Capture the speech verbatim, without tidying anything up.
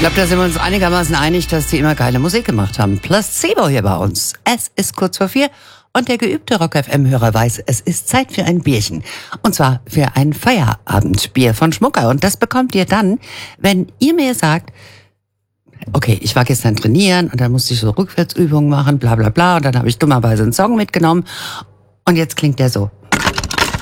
glaube, da sind wir uns einigermaßen einig, dass die immer geile Musik gemacht haben. Placebo hier bei uns. Es ist kurz vor vier und der geübte Rock F M-Hörer weiß, es ist Zeit für ein Bierchen. Und zwar für ein Feierabendbier von Schmucker. Und das bekommt ihr dann, wenn ihr mir sagt, okay, ich war gestern trainieren und dann musste ich so Rückwärtsübungen machen, bla bla bla. Und dann habe ich dummerweise einen Song mitgenommen. Und jetzt klingt der so.